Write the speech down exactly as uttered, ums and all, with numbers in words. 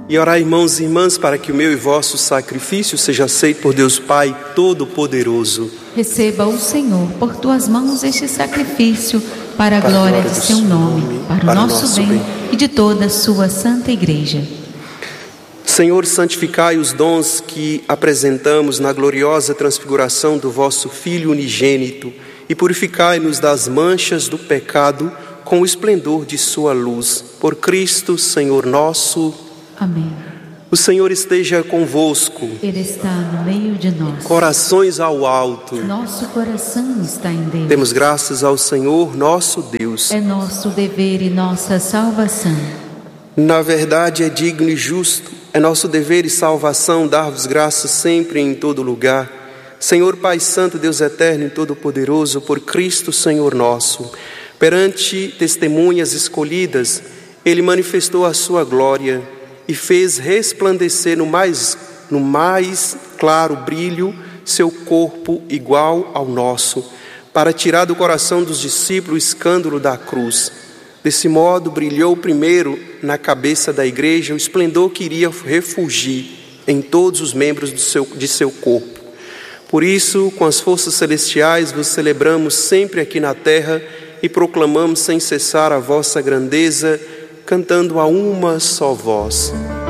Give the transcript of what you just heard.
E orar, irmãos e irmãs, para que o meu e vosso sacrifício seja aceito por Deus Pai Todo-Poderoso. Receba o Senhor por tuas mãos este sacrifício, para a para glória, glória de seu nome, nome para, para o nosso, nosso bem, bem e de toda a sua santa igreja. Senhor, santificai os dons que apresentamos na gloriosa transfiguração do vosso Filho unigênito e purificai-nos das manchas do pecado com o esplendor de sua luz. Por Cristo, Senhor nosso. Amém. O Senhor esteja convosco. Ele está no meio de nós. Corações ao alto. Nosso coração está em Deus. Demos graças ao Senhor nosso Deus. É nosso dever e nossa salvação. Na verdade é digno e justo, é nosso dever e salvação dar-vos graças sempre e em todo lugar. Senhor Pai Santo, Deus Eterno e Todo-Poderoso, por Cristo Senhor nosso, perante testemunhas escolhidas, Ele manifestou a sua glória e fez resplandecer no mais, no mais claro brilho seu corpo igual ao nosso, para tirar do coração dos discípulos o escândalo da cruz. Desse modo brilhou primeiro na cabeça da igreja o esplendor que iria refulgir em todos os membros do seu, de seu corpo. Por isso, com as forças celestiais, vos celebramos sempre aqui na terra e proclamamos sem cessar a vossa grandeza, cantando a uma só voz.